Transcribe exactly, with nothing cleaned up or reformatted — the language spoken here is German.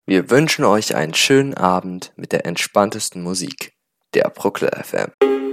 Wir wünschen euch einen schönen Abend mit der entspanntesten Musik, der Bruckle F M.